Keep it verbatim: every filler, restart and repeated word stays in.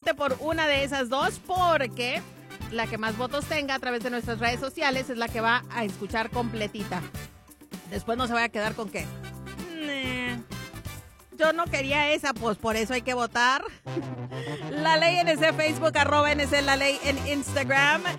vote por una de esas dos porque la que más votos tenga a través de nuestras redes sociales es la que va a escuchar completita. Después no se vaya a quedar con que "Nah, yo no quería esa", pues por eso hay que votar. La Ley N C Facebook, arroba N C La Ley en Instagram.